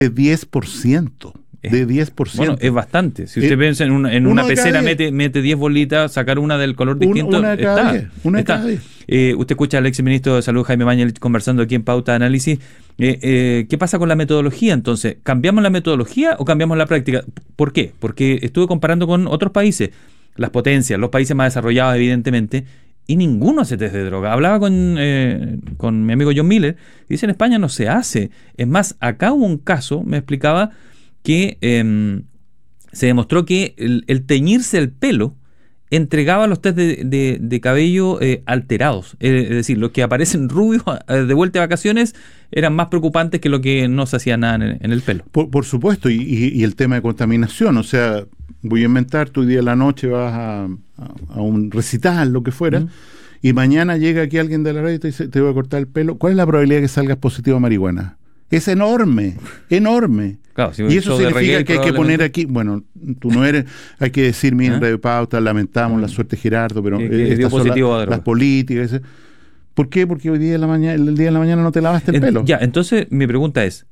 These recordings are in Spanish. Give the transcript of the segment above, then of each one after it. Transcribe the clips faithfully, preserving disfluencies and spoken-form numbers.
de diez por ciento. De diez por ciento. Bueno, es bastante. Si usted eh, piensa en una, en una pecera, mete, mete diez bolitas, sacar una del color distinto. Una, una de cada está, diez. Una de está. cada diez. Eh, usted escucha al exministro de Salud, Jaime Mañalich, conversando aquí en Pauta de Análisis. Eh, eh, ¿Qué pasa con la metodología entonces? ¿Cambiamos la metodología o cambiamos la práctica? ¿Por qué? Porque estuve comparando con otros países, las potencias, los países más desarrollados, evidentemente, y ninguno hace test de droga. Hablaba con, eh, con mi amigo John Miller, y dice: en España no se hace. Es más, acá hubo un caso, me explicaba, que eh, se demostró que el, el teñirse el pelo entregaba los test de, de, de cabello eh, alterados. Eh, es decir, los que aparecen rubios eh, de vuelta de vacaciones eran más preocupantes que lo que no se hacía nada en el, en el pelo. Por, por supuesto, y, y, y el tema de contaminación. O sea, voy a inventar, tú hoy día de la noche vas a, a, a un recital, lo que fuera, mm. y mañana llega aquí alguien de la radio y te dice: te voy a cortar el pelo. ¿Cuál es la probabilidad de que salgas positivo a marihuana? Es enorme, enorme. Claro, si y eso significa reggae, que hay que poner aquí, bueno, tú no eres, hay que decir, miren, ¿eh? Radio Pauta, lamentamos ¿eh? La suerte de Gerardo, pero que, que estas son la, a las políticas. ¿Por qué? Porque hoy día de la mañana, el día de la mañana no te lavaste el en, pelo. Ya, entonces mi pregunta es,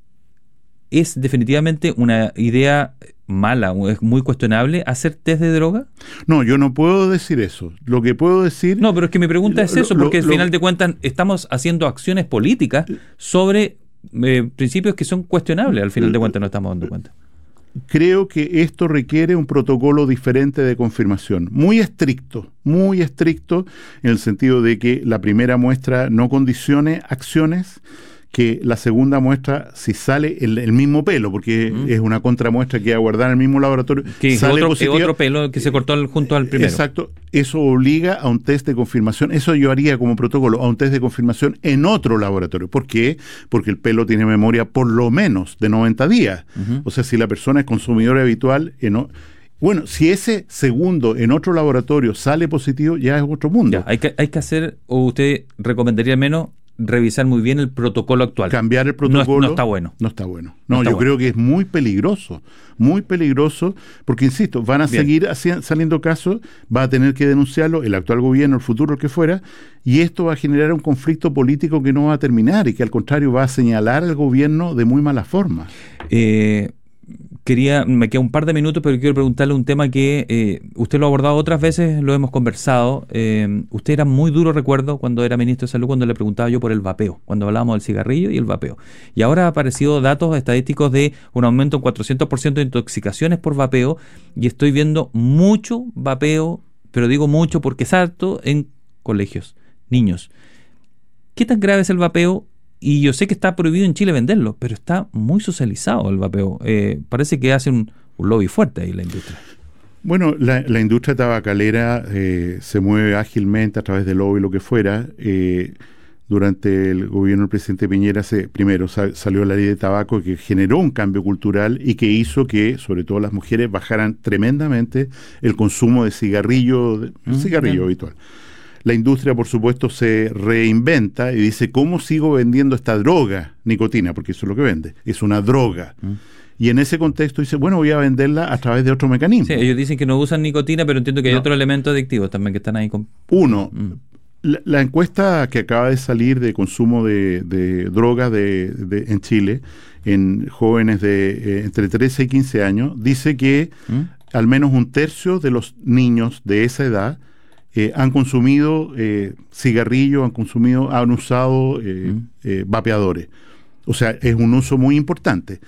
¿es definitivamente una idea mala o es muy cuestionable hacer test de droga? No, yo no puedo decir eso. Lo que puedo decir... No, pero es que mi pregunta lo, es eso, porque lo, al final lo, de cuentas estamos haciendo acciones políticas sobre... Eh, principios que son cuestionables, al final de cuentas no estamos dando cuenta. Creo que esto requiere un protocolo diferente de confirmación, muy estricto, muy estricto, en el sentido de que la primera muestra no condicione acciones, que la segunda muestra, si sale el, el mismo pelo, porque mm. es una contramuestra que va a guardar en el mismo laboratorio, que sale otro, positivo, otro pelo que se cortó al, junto al primero. Exacto, eso obliga a un test de confirmación, eso yo haría como protocolo, a un test de confirmación en otro laboratorio. ¿Por qué? Porque el pelo tiene memoria por lo menos de noventa días. Uh-huh. O sea, si la persona es consumidora habitual, en bueno, si ese segundo en otro laboratorio sale positivo, ya es otro mundo. Ya, hay que, hay que hacer, o usted recomendaría al menos revisar muy bien el protocolo actual. Cambiar el protocolo. No, no está bueno. No está bueno. No, no está yo bueno. creo que es muy peligroso. Muy peligroso, porque insisto, van a bien. seguir haci- saliendo casos, va a tener que denunciarlo el actual gobierno, el futuro, el que fuera, y esto va a generar un conflicto político que no va a terminar y que al contrario va a señalar al gobierno de muy mala forma. Eh... Quería, me queda un par de minutos, pero quiero preguntarle un tema que eh, usted lo ha abordado otras veces, lo hemos conversado. Eh, usted era muy duro, recuerdo, cuando era ministro de Salud, cuando le preguntaba yo por el vapeo, cuando hablábamos del cigarrillo y el vapeo. Y ahora ha aparecido datos estadísticos de un aumento en cuatrocientos por ciento de intoxicaciones por vapeo, y estoy viendo mucho vapeo, pero digo mucho porque es harto en colegios, niños. ¿Qué tan grave es el vapeo? Y yo sé que está prohibido en Chile venderlo, pero está muy socializado el vapeo. Eh, parece que hace un, un lobby fuerte ahí la industria. Bueno, la, la industria tabacalera eh, se mueve ágilmente a través del lobby, lo que fuera. Eh, durante el gobierno del presidente Piñera, se, primero sal, salió la ley de tabaco que generó un cambio cultural y que hizo que, sobre todo las mujeres, bajaran tremendamente el consumo de cigarrillo, de, mm, cigarrillo bien. habitual. La industria, por supuesto, se reinventa y dice: ¿cómo sigo vendiendo esta droga? Nicotina, porque eso es lo que vende, es una droga. Mm. Y en ese contexto dice: bueno, voy a venderla a través de otro mecanismo. Sí, ellos dicen que no usan nicotina, pero entiendo que hay no. otros elementos adictivos también que están ahí. Con... Uno, mm. la, la encuesta que acaba de salir de consumo de, de drogas de, de, en Chile, en jóvenes de eh, entre trece y quince años, dice que mm. al menos un tercio de los niños de esa edad Eh, han consumido eh, cigarrillos, han consumido, han usado eh, mm. eh, vapeadores. O sea, es un uso muy importante.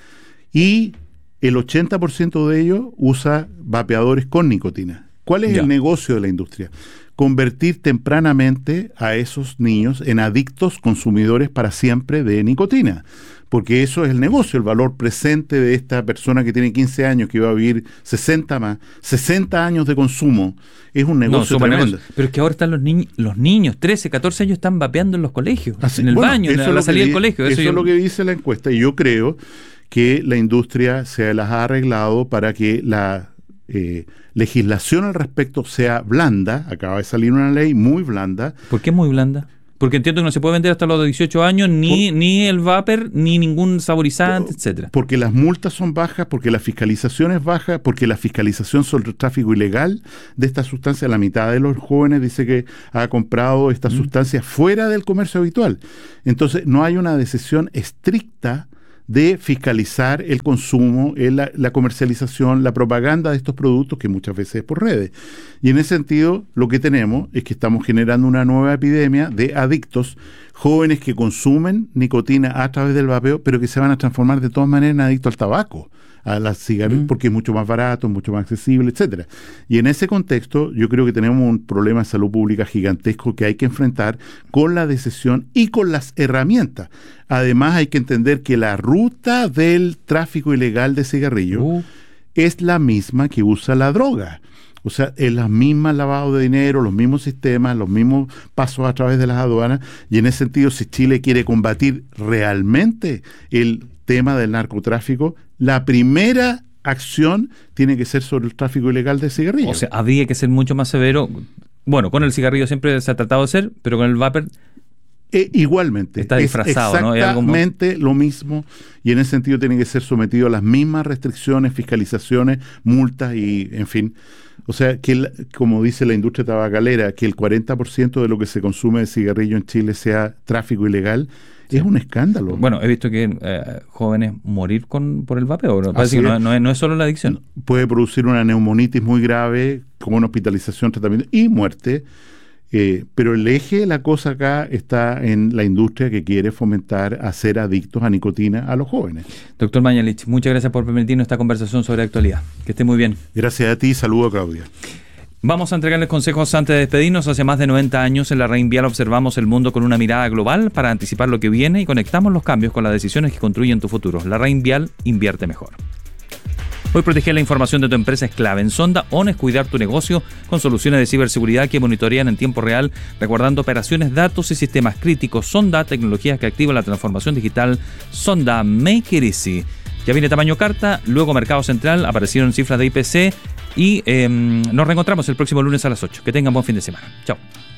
Y el ochenta por ciento de ellos usa vapeadores con nicotina. ¿Cuál es ya. el negocio de la industria? Convertir tempranamente a esos niños en adictos consumidores para siempre de nicotina. Porque eso es el negocio, el valor presente de esta persona que tiene quince años, que va a vivir sesenta más, sesenta años de consumo, es un negocio no, tremendo. Negocio. Pero es que ahora están los, ni- los niños, trece, catorce años, están vapeando en los colegios, Así, en el bueno, baño, en la, la salida del colegio. Eso, eso yo... es lo que dice la encuesta, y yo creo que la industria se las ha arreglado para que la eh, legislación al respecto sea blanda. Acaba de salir una ley muy blanda. ¿Por qué muy blanda? Porque entiendo que no se puede vender hasta los dieciocho años ni, por, ni el vapor, ni ningún saborizante, por, etcétera. Porque las multas son bajas, porque la fiscalización es baja, porque la fiscalización sobre el tráfico ilegal de esta sustancia. La mitad de los jóvenes dice que ha comprado esta mm. sustancia fuera del comercio habitual. Entonces no hay una decisión estricta de fiscalizar el consumo, la, la comercialización, la propaganda de estos productos, que muchas veces es por redes. Y en ese sentido, lo que tenemos es que estamos generando una nueva epidemia de adictos, jóvenes que consumen nicotina a través del vapeo, pero que se van a transformar de todas maneras en adictos al tabaco, a las cigarrillas, mm. porque es mucho más barato, mucho más accesible, etcétera. Y en ese contexto, yo creo que tenemos un problema de salud pública gigantesco que hay que enfrentar con la decisión y con las herramientas. Además, hay que entender que la ruta del tráfico ilegal de cigarrillos uh. es la misma que usa la droga. O sea, es la misma lavado de dinero, los mismos sistemas, los mismos pasos a través de las aduanas. Y en ese sentido, si Chile quiere combatir realmente el tema del narcotráfico, la primera acción tiene que ser sobre el tráfico ilegal de cigarrillos. O sea, habría que ser mucho más severo. Bueno, con el cigarrillo siempre se ha tratado de ser, pero con el vapor... Eh, igualmente. Está disfrazado, es exactamente ¿no? lo mismo, y en ese sentido tiene que ser sometido a las mismas restricciones, fiscalizaciones, multas y, en fin... O sea, que el, como dice la industria tabacalera, que el cuarenta por ciento de lo que se consume de cigarrillo en Chile sea tráfico ilegal, sí. es un escándalo. Bueno, he visto que eh, jóvenes morir con por el vapeo. ¿No? Parece que no, no, es, no es solo la adicción. Puede producir una neumonitis muy grave, con una hospitalización, tratamiento y muerte. Eh, pero el eje de la cosa acá está en la industria que quiere fomentar a ser adictos a nicotina a los jóvenes. Doctor Mañalich, muchas gracias por permitirnos esta conversación sobre actualidad. Que esté muy bien. Gracias a ti, saludo, Claudia. Vamos a entregarles consejos antes de despedirnos. Hace más de noventa años en la Rain Vial observamos el mundo con una mirada global para anticipar lo que viene y conectamos los cambios con las decisiones que construyen tu futuro. La Rain Vial invierte mejor. Hoy proteger la información de tu empresa es clave. En Sonda, O N es cuidar tu negocio con soluciones de ciberseguridad que monitorean en tiempo real, recordando operaciones, datos y sistemas críticos. Sonda, tecnologías que activan la transformación digital. Sonda, make it easy. Ya viene tamaño carta, luego Mercado Central, aparecieron cifras de I P C y eh, nos reencontramos el próximo lunes a las ocho. Que tengan buen fin de semana. Chao.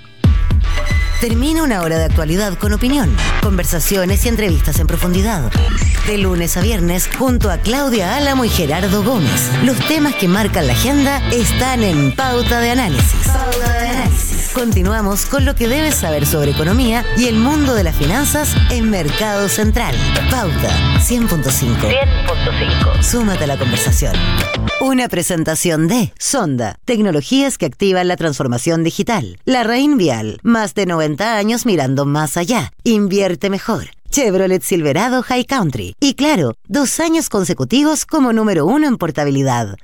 Termina una hora de actualidad con opinión, conversaciones y entrevistas en profundidad. De lunes a viernes, junto a Claudia Álamo y Gerardo Gómez. Los temas que marcan la agenda están en Pauta de Análisis. Pauta de Análisis. Continuamos con lo que debes saber sobre economía y el mundo de las finanzas en Mercado Central. Pauta cien punto cinco. cien punto cinco. Súmate a la conversación. Una presentación de Sonda, tecnologías que activan la transformación digital. La Rain Vial, más de noventa años mirando más allá. Invierte mejor. Chevrolet Silverado High Country. Y claro, dos años consecutivos como número uno en portabilidad.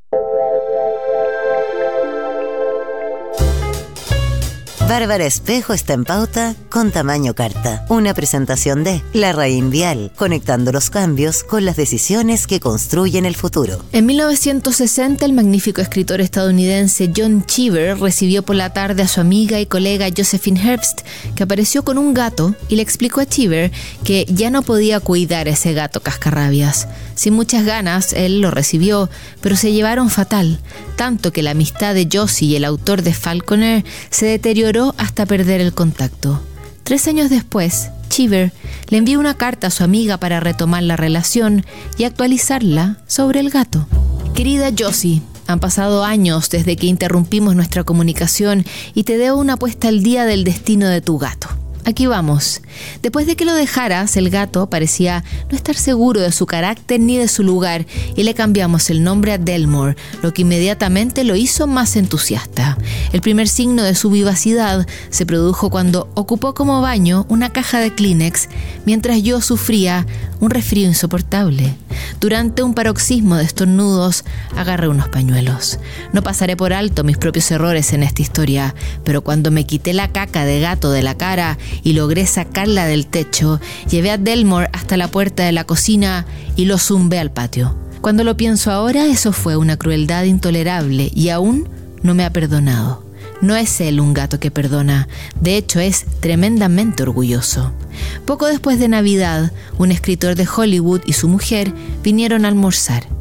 Bárbara Espejo está en Pauta con tamaño carta. Una presentación de La Rain Vial, conectando los cambios con las decisiones que construyen el futuro. En mil novecientos sesenta, el magnífico escritor estadounidense John Cheever recibió por la tarde a su amiga y colega Josephine Herbst, que apareció con un gato y le explicó a Cheever que ya no podía cuidar a ese gato cascarrabias. Sin muchas ganas, él lo recibió, pero se llevaron fatal, tanto que la amistad de Josie y el autor de Falconer se deterioró hasta perder el contacto. Tres años después, Cheever le envió una carta a su amiga para retomar la relación y actualizarla sobre el gato. Querida Josie, han pasado años desde que interrumpimos nuestra comunicación y te debo una puesta al día del destino de tu gato. Aquí vamos. Después de que lo dejaras, el gato parecía no estar seguro de su carácter ni de su lugar y le cambiamos el nombre a Delmore, lo que inmediatamente lo hizo más entusiasta. El primer signo de su vivacidad se produjo cuando ocupó como baño una caja de Kleenex mientras yo sufría un resfrío insoportable. Durante un paroxismo de estornudos, agarré unos pañuelos. No pasaré por alto mis propios errores en esta historia, pero cuando me quité la caca de gato de la cara y logré sacarla del techo, llevé a Delmore hasta la puerta de la cocina y lo zumbé al patio. Cuando lo pienso ahora, eso fue una crueldad intolerable y aún no me ha perdonado. No es él un gato que perdona, de hecho es tremendamente orgulloso. Poco después de Navidad, un escritor de Hollywood y su mujer vinieron a almorzar.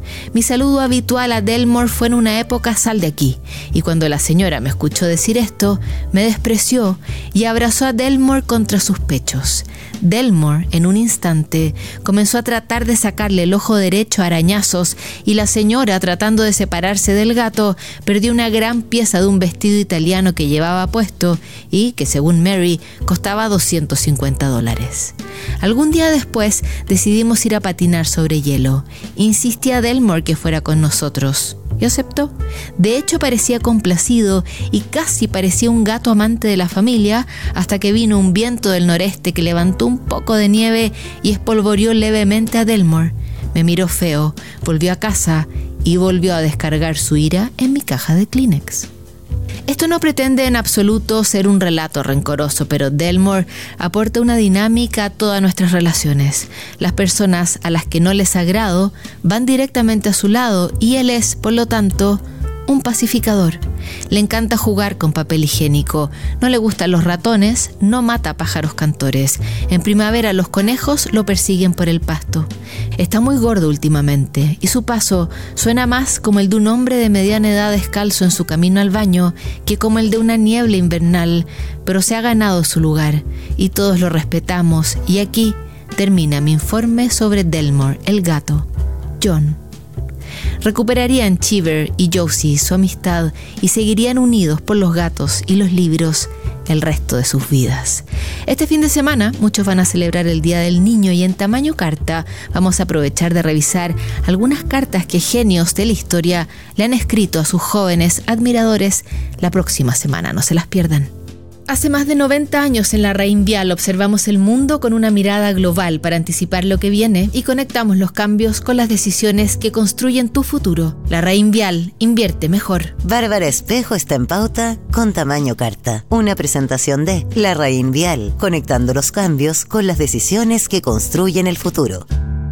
Mi saludo habitual a Delmore fue en una época sal de aquí, y cuando la señora me escuchó decir esto, me despreció y abrazó a Delmore contra sus pechos. Delmore, en un instante, comenzó a tratar de sacarle el ojo derecho a arañazos y la señora, tratando de separarse del gato, perdió una gran pieza de un vestido italiano que llevaba puesto y que, según Mary, costaba doscientos cincuenta dólares. Algún día después decidimos ir a patinar sobre hielo. Insistí a Delmore que fuera con nosotros. Y aceptó. De hecho, parecía complacido y casi parecía un gato amante de la familia hasta que vino un viento del noreste que levantó un poco de nieve y espolvoreó levemente a Delmore. Me miró feo, volvió a casa y volvió a descargar su ira en mi caja de Kleenex. Esto no pretende en absoluto ser un relato rencoroso, pero Delmore aporta una dinámica a todas nuestras relaciones. Las personas a las que no les agrado van directamente a su lado y él es, por lo tanto, un pacificador. Le encanta jugar con papel higiénico, no le gustan los ratones, no mata pájaros cantores. En primavera los conejos lo persiguen por el pasto. Está muy gordo últimamente y su paso suena más como el de un hombre de mediana edad descalzo en su camino al baño que como el de una niebla invernal, pero se ha ganado su lugar y todos lo respetamos. Y aquí termina mi informe sobre Delmore, el gato. John. Recuperarían Cheever y Josie su amistad y seguirían unidos por los gatos y los libros el resto de sus vidas. Este fin de semana muchos van a celebrar el Día del Niño y en tamaño carta vamos a aprovechar de revisar algunas cartas que genios de la historia le han escrito a sus jóvenes admiradores la próxima semana. No se las pierdan. Hace más de noventa años en la Raín Vial observamos el mundo con una mirada global para anticipar lo que viene y conectamos los cambios con las decisiones que construyen tu futuro. La Raín Vial, invierte mejor. Bárbara Espejo está en pauta con tamaño carta. Una presentación de La Raín Vial, conectando los cambios con las decisiones que construyen el futuro.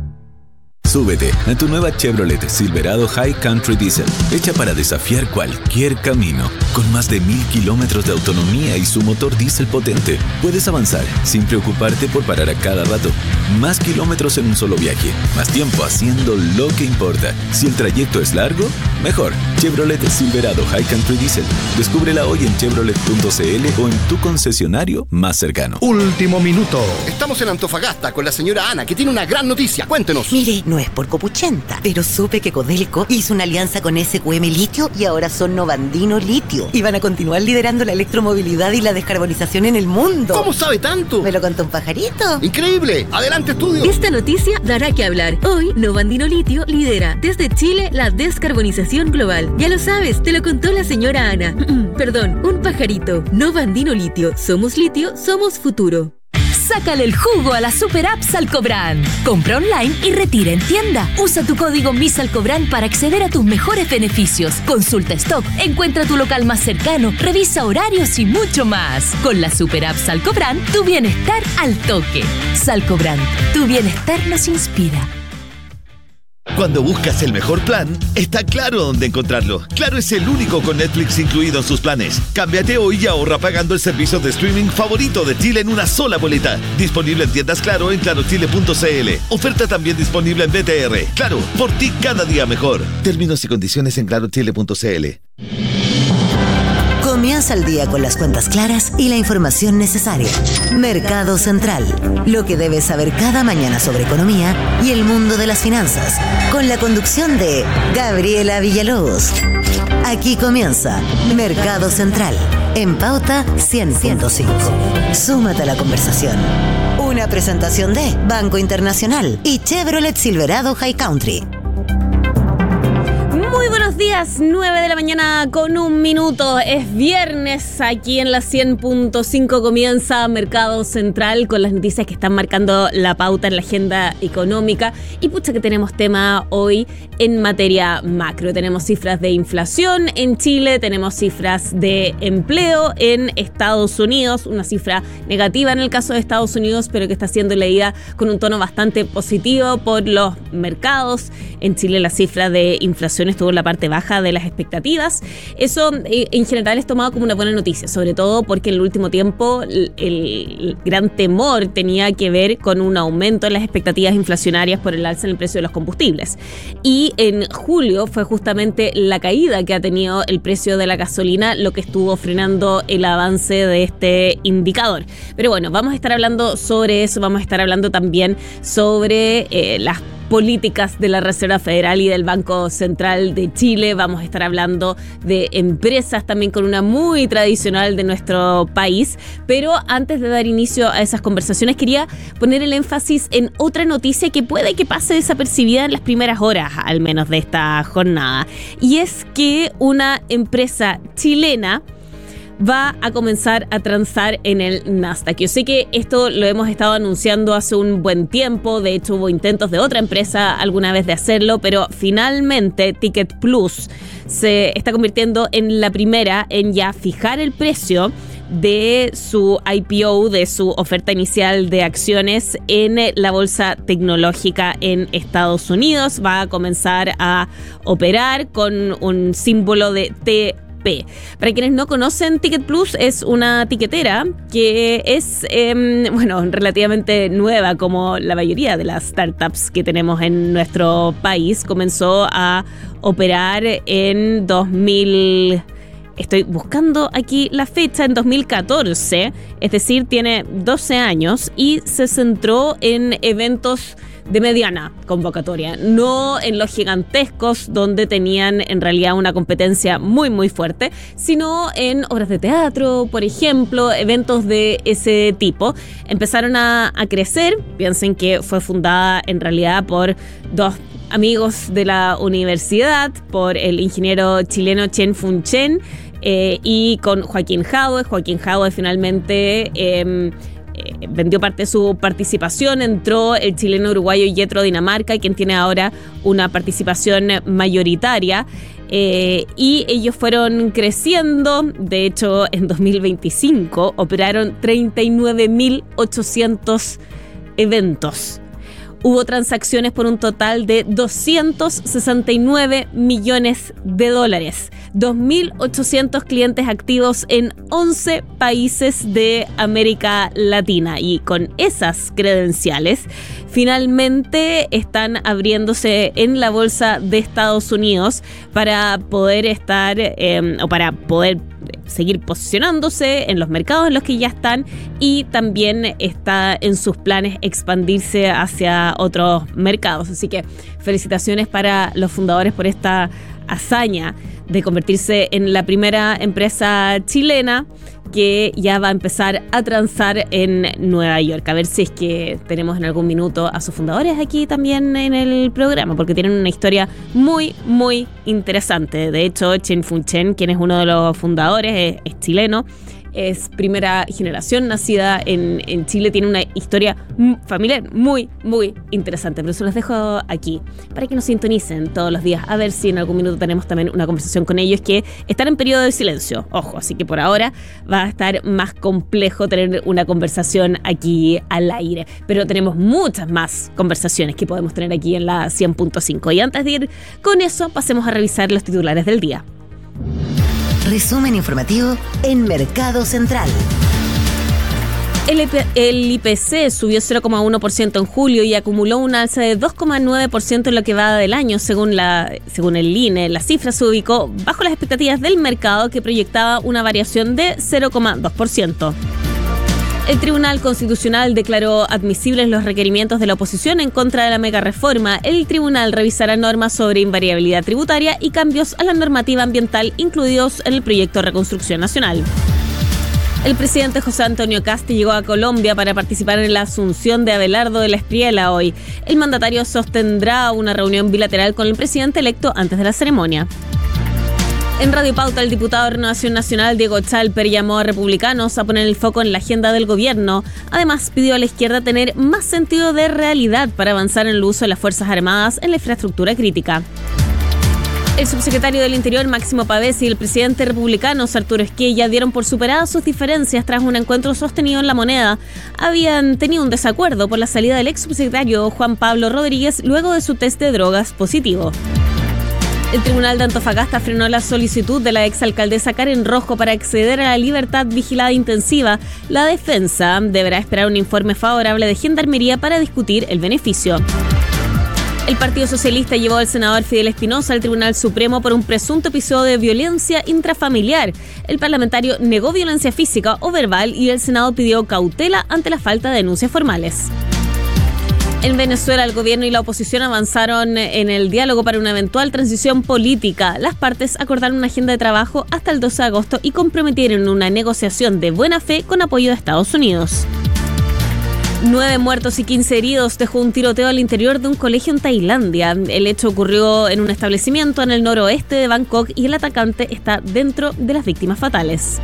Súbete a tu nueva Chevrolet Silverado High Country Diesel, hecha para desafiar cualquier camino. Con más de mil kilómetros de autonomía y su motor diésel potente, puedes avanzar sin preocuparte por parar a cada rato. Más kilómetros en un solo viaje, más tiempo haciendo lo que importa. Si el trayecto es largo, mejor. Chevrolet Silverado High Country Diesel. Descúbrela hoy en chevrolet punto c l o en tu concesionario más cercano. Último minuto. Estamos en Antofagasta con la señora Ana, que tiene una gran noticia. Cuéntenos. Mire, no es por copuchenta, pero supe que Codelco hizo una alianza con S Q M Litio y ahora son Novandino Litio. Y van a continuar liderando la electromovilidad y la descarbonización en el mundo. ¿Cómo sabe tanto? ¿Me lo contó un pajarito? ¡Increíble! ¡Adelante, estudio! Esta noticia dará que hablar. Hoy, Novandino Litio lidera desde Chile la descarbonización global. Ya lo sabes, te lo contó la señora Ana. Perdón, un pajarito. Novandino Litio. Somos litio, somos futuro. Sácale el jugo a la super app Salcobrand. Compra online y retira en tienda. Usa tu código MISALCOBRAND para acceder a tus mejores beneficios. Consulta stock, encuentra tu local más cercano, revisa horarios y mucho más. Con la super app Salcobrand, tu bienestar al toque. Salcobrand, tu bienestar nos inspira. Cuando buscas el mejor plan, está Claro dónde encontrarlo. Claro es el único con Netflix incluido en sus planes. Cámbiate hoy y ahorra pagando el servicio de streaming favorito de Chile en una sola boleta. Disponible en tiendas Claro en claro chile punto c l. Oferta también disponible en B T R. Claro, por ti cada día mejor. Términos y condiciones en claro chile punto c l. Comienza el día con las cuentas claras y la información necesaria. Mercado Central. Lo que debes saber cada mañana sobre economía y el mundo de las finanzas. Con la conducción de Gabriela Villalobos. Aquí comienza Mercado Central. En Pauta cien punto cinco. Súmate a la conversación. Una presentación de Banco Internacional y Chevrolet Silverado High Country. Muy buenos días, nueve de la mañana con un minuto. Es viernes, aquí en la cien punto cinco comienza Mercado Central con las noticias que están marcando la pauta en la agenda económica. Y pucha que tenemos tema hoy en materia macro. Tenemos cifras de inflación en Chile, tenemos cifras de empleo en Estados Unidos, una cifra negativa en el caso de Estados Unidos, pero que está siendo leída con un tono bastante positivo por los mercados. En Chile la cifra de inflación estuvo en la parte parte baja de las expectativas. Eso eh, en general es tomado como una buena noticia, sobre todo porque en el último tiempo el, el gran temor tenía que ver con un aumento en las expectativas inflacionarias por el alza en el precio de los combustibles. Y en julio fue justamente la caída que ha tenido el precio de la gasolina lo que estuvo frenando el avance de este indicador. Pero bueno, vamos a estar hablando sobre eso, vamos a estar hablando también sobre eh, las políticas de la Reserva Federal y del Banco Central de Chile. Vamos a estar hablando de empresas también con una muy tradicional de nuestro país. Pero antes de dar inicio a esas conversaciones, quería poner el énfasis en otra noticia que puede que pase desapercibida en las primeras horas, al menos de esta jornada. Y es que una empresa chilena va a comenzar a transar en el Nasdaq. Yo sé que esto lo hemos estado anunciando hace un buen tiempo, de hecho hubo intentos de otra empresa alguna vez de hacerlo, pero finalmente Ticket Plus se está convirtiendo en la primera en ya fijar el precio de su I P O, de su oferta inicial de acciones en la bolsa tecnológica en Estados Unidos. Va a comenzar a operar con un símbolo de T. Para quienes no conocen, Ticket Plus es una tiquetera que es, eh, bueno, relativamente nueva, como la mayoría de las startups que tenemos en nuestro país. Comenzó a operar en dos mil... Estoy buscando aquí la fecha, en dos mil catorce, es decir, tiene doce años y se centró en eventos de mediana convocatoria, no en los gigantescos donde tenían en realidad una competencia muy muy fuerte, sino en obras de teatro, por ejemplo, eventos de ese tipo. Empezaron a, a crecer. Piensen que fue fundada en realidad por dos amigos de la universidad, por el ingeniero chileno Chen Fun Chen eh, y con Joaquín Jadue. Joaquín Jadue finalmente eh, Eh, vendió parte de su participación, entró el chileno uruguayo Yetro Dinamarca, quien tiene ahora una participación mayoritaria, eh, y ellos fueron creciendo. De hecho, en dos mil veinticinco operaron treinta y nueve mil ochocientos eventos. Hubo transacciones por un total de doscientos sesenta y nueve millones de dólares, dos mil ochocientos clientes activos en once países de América Latina. Y con esas credenciales, finalmente están abriéndose en la bolsa de Estados Unidos para poder estar, eh, o para poder seguir posicionándose en los mercados en los que ya están, y también está en sus planes expandirse hacia otros mercados. Así que felicitaciones para los fundadores por esta hazaña de convertirse en la primera empresa chilena que ya va a empezar a transar en Nueva York. A ver si es que tenemos en algún minuto a sus fundadores aquí también en el programa, porque tienen una historia muy, muy interesante. De hecho, Chen Fun Chen, quien es uno de los fundadores, es, es chileno. Es primera generación, nacida en, en Chile, tiene una historia familiar muy, muy interesante. Pero eso los dejo aquí para que nos sintonicen todos los días, a ver si en algún minuto tenemos también una conversación con ellos, que están en periodo de silencio, ojo, así que por ahora va a estar más complejo tener una conversación aquí al aire. Pero tenemos muchas más conversaciones que podemos tener aquí en la cien punto cinco. Y antes de ir con eso, pasemos a revisar los titulares del día. Resumen informativo en Mercado Central. El, el I P C subió cero coma uno por ciento en julio y acumuló una alza de dos coma nueve por ciento en lo que va del año, según, la, según el I N E. La cifra se ubicó bajo las expectativas del mercado, que proyectaba una variación de cero coma dos por ciento. El Tribunal Constitucional declaró admisibles los requerimientos de la oposición en contra de la megareforma. El tribunal revisará normas sobre invariabilidad tributaria y cambios a la normativa ambiental incluidos en el proyecto de reconstrucción nacional. El presidente José Antonio Kast llegó a Colombia para participar en la asunción de Abelardo de la Espriella hoy. El mandatario sostendrá una reunión bilateral con el presidente electo antes de la ceremonia. En Radio Pauta, el diputado de Renovación Nacional, Diego Chalper, llamó a republicanos a poner el foco en la agenda del gobierno. Además, pidió a la izquierda tener más sentido de realidad para avanzar en el uso de las Fuerzas Armadas en la infraestructura crítica. El subsecretario del Interior, Máximo Pavés, y el presidente republicano, Arturo Esquella, dieron por superadas sus diferencias tras un encuentro sostenido en La Moneda. Habían tenido un desacuerdo por la salida del ex subsecretario Juan Pablo Rodríguez luego de su test de drogas positivo. El Tribunal de Antofagasta frenó la solicitud de la exalcaldesa Karen Rojo para acceder a la libertad vigilada intensiva. La defensa deberá esperar un informe favorable de Gendarmería para discutir el beneficio. El Partido Socialista llevó al senador Fidel Espinosa al Tribunal Supremo por un presunto episodio de violencia intrafamiliar. El parlamentario negó violencia física o verbal y el Senado pidió cautela ante la falta de denuncias formales. En Venezuela, el gobierno y la oposición avanzaron en el diálogo para una eventual transición política. Las partes acordaron una agenda de trabajo hasta el doce de agosto y comprometieron una negociación de buena fe con apoyo de Estados Unidos. Nueve muertos y quince heridos dejó un tiroteo al interior de un colegio en Tailandia. El hecho ocurrió en un establecimiento en el noroeste de Bangkok y el atacante está dentro de las víctimas fatales.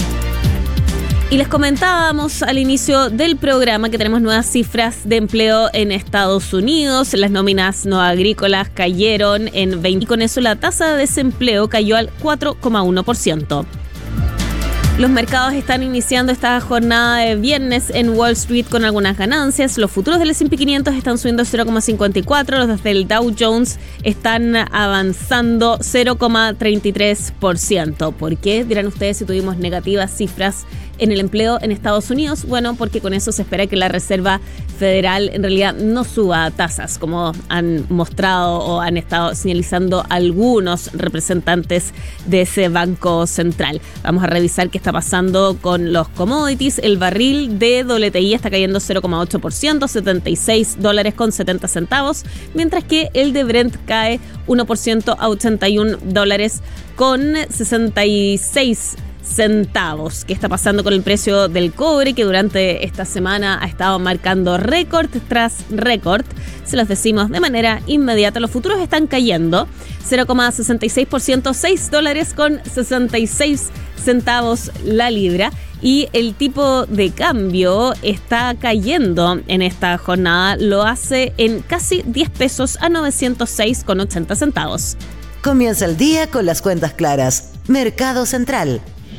Y les comentábamos al inicio del programa que tenemos nuevas cifras de empleo en Estados Unidos. Las nóminas no agrícolas cayeron en veinte y con eso la tasa de desempleo cayó al cuatro coma uno por ciento. Los mercados están iniciando esta jornada de viernes en Wall Street con algunas ganancias. Los futuros del ese and pe quinientos están subiendo cero coma cincuenta y cuatro, los del Dow Jones están avanzando cero coma treinta y tres por ciento. ¿Por qué? Dirán ustedes si tuvimos negativas cifras en el empleo en Estados Unidos. Bueno, porque con eso se espera que la Reserva Federal en realidad no suba tasas, como han mostrado o han estado señalizando algunos representantes de ese Banco Central. Vamos a revisar qué está pasando con los commodities. El barril de W T I está cayendo cero coma ocho por ciento, setenta y seis dólares con setenta centavos, mientras que el de Brent cae uno por ciento a ochenta y un dólares con sesenta y seis centavos. ¿Qué está pasando con el precio del cobre, que durante esta semana ha estado marcando récord tras récord? Se los decimos de manera inmediata. Los futuros están cayendo cero coma sesenta y seis por ciento, seis dólares con sesenta y seis centavos la libra. Y el tipo de cambio está cayendo en esta jornada. Lo hace en casi diez pesos a novecientos seis con ochenta centavos. Comienza el día con las cuentas claras. Mercado Central.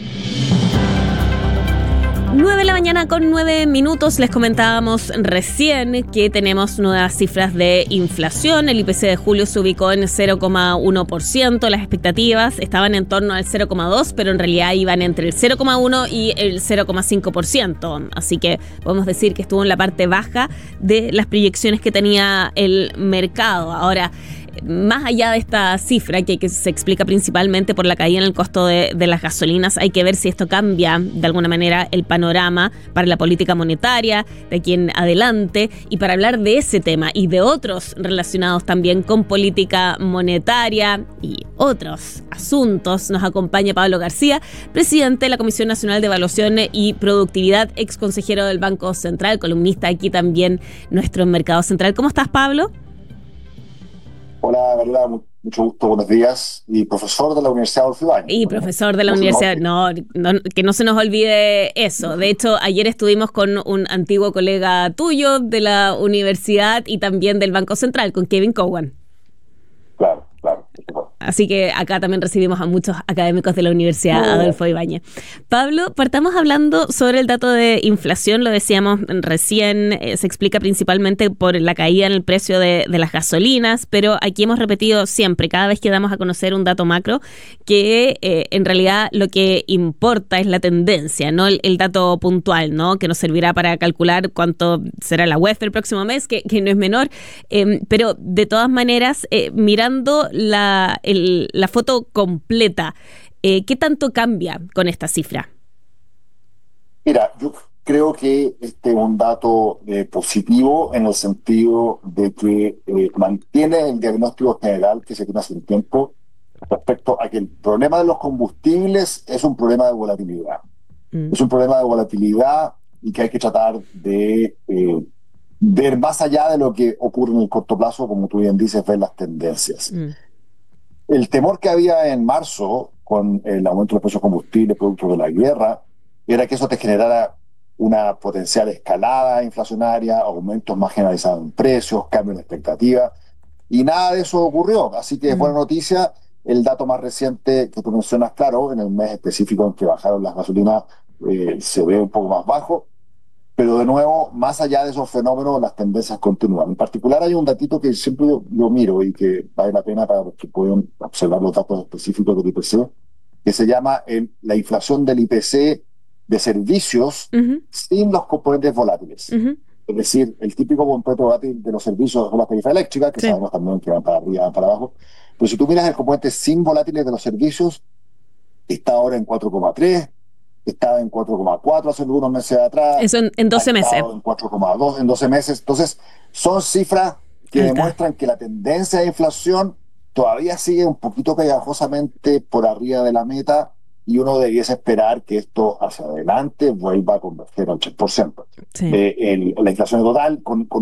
nueve de la mañana con nueve minutos. Les comentábamos recién que tenemos nuevas cifras de inflación. El I P C de julio se ubicó en cero coma uno por ciento. Las expectativas estaban en torno al cero coma dos por ciento, pero en realidad iban entre el cero coma uno por ciento y el cero coma cinco por ciento. Así que podemos decir que estuvo en la parte baja de las proyecciones que tenía el mercado. Ahora, más allá de esta cifra, que, que se explica principalmente por la caída en el costo de, de las gasolinas, hay que ver si esto cambia de alguna manera el panorama para la política monetaria de aquí en adelante. Y para hablar de ese tema y de otros relacionados también con política monetaria y otros asuntos, nos acompaña Pablo García, presidente de la Comisión Nacional de Evaluación y Productividad, ex consejero del Banco Central, columnista aquí también nuestro Mercado Central. ¿Cómo estás, Pablo? Hola, Gabriela, mucho gusto, buenos días. Y profesor de la Universidad Adolfo Ibáñez. Y profesor de la Universidad, no, no, que no se nos olvide eso. De hecho, ayer estuvimos con un antiguo colega tuyo de la universidad y también del Banco Central, con Kevin Cowan. Claro, claro. Así que acá también recibimos a muchos académicos de la Universidad oh. Adolfo Ibáñez. Pablo, partamos hablando sobre el dato de inflación. Lo decíamos recién, eh, se explica principalmente por la caída en el precio de, de las gasolinas, pero aquí hemos repetido siempre, cada vez que damos a conocer un dato macro, que eh, en realidad lo que importa es la tendencia, no el, el dato puntual, ¿no? Que nos servirá para calcular cuánto será la U E F el próximo mes, que, que no es menor, eh, pero de todas maneras, eh, mirando la... El, la foto completa, eh, ¿qué tanto cambia con esta cifra? Mira, yo creo que este es un dato eh, positivo en el sentido de que eh, mantiene el diagnóstico general que se tiene hace un tiempo respecto a que el problema de los combustibles es un problema de volatilidad. Mm. Es un problema de volatilidad y que hay que tratar de eh, ver más allá de lo que ocurre en el corto plazo, como tú bien dices, ver las tendencias. Mm. El temor que había en marzo con el aumento de los precios de combustible producto de la guerra era que eso te generara una potencial escalada inflacionaria, aumentos más generalizados en precios, cambios de expectativa, y nada de eso ocurrió. Así que es buena noticia. El dato más reciente que tú mencionas, claro, en el mes específico en que bajaron las gasolinas, eh, se ve un poco más bajo, Pero de nuevo, más allá de esos fenómenos, las tendencias continúan. En particular hay un datito que siempre yo, yo miro y que vale la pena para los que puedan observar los datos específicos del I P C, que se llama el, la inflación del I P C de servicios uh-huh. sin los componentes volátiles. Uh-huh. Es decir, el típico componente volátil de los servicios de la tarifa eléctrica, que sí. sabemos también que van para arriba, van para abajo. Pero si tú miras el componente sin volátiles de los servicios, está ahora en cuatro coma tres, estaba en cuatro coma cuatro hace algunos meses atrás. Eso en, en doce meses. En cuatro coma dos en doce meses. Entonces, son cifras que Alta. demuestran que la tendencia de inflación todavía sigue un poquito pegajosamente por arriba de la meta y uno debiese esperar que esto hacia adelante vuelva a converger al tres por ciento. Sí. Eh, el, la inflación total con, con